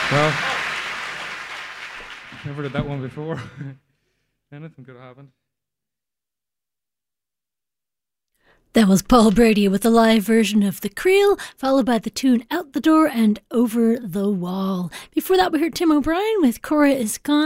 Well, never did that one before. Anything could have happened. That was Paul Brady with a live version of The Creel, followed by the tune Out the Door and Over the Wall. Before that, we heard Tim O'Brien with Cora Is Gone.